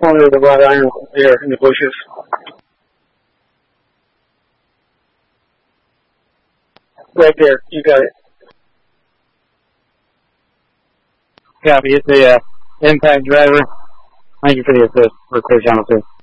corner of the wrought iron there in the bushes. Right there, you got it. Copy. It's the impact driver. Thank you for the assist for Clear Channel 2.